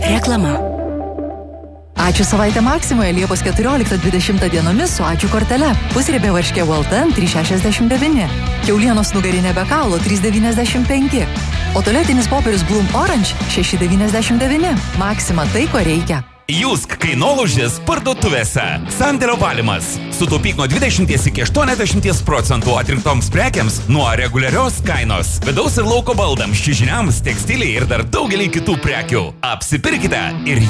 Reklama. Ačiū savaitę Maksimoje Liepos 14-20 dienomis su ačiū kortele. Pusriebė varškė Walton 3,69. Kiaulienos nugarinė be kaulo 3,95. O tualetinis popierius Bloom Orange 6,99. Maksima tai, ko reikia. Jusk kainolaužis parduotuvėse. Sandėlio valymas. Sutaupyk nuo 20 iki 80% atrinktoms prekiams nuo reguliarios kainos. Vidaus ir lauko baldams, čiužiniams, tekstiliai ir dar daugelį kitų prekių. Apsipirkite ir